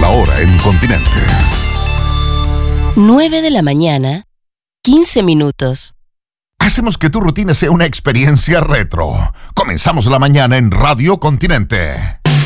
la hora en Continente. 9 de la mañana, 15 minutos. Hacemos que tu rutina sea una experiencia retro. Comenzamos la mañana en Radio Continente.